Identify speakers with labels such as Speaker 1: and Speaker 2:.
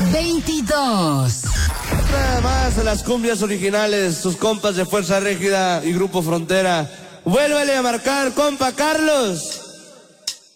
Speaker 1: 22.
Speaker 2: Nada más las cumbias originales, sus compas de Fuerza Régida y Grupo Frontera. Vuélvele a marcar, compa Carlos.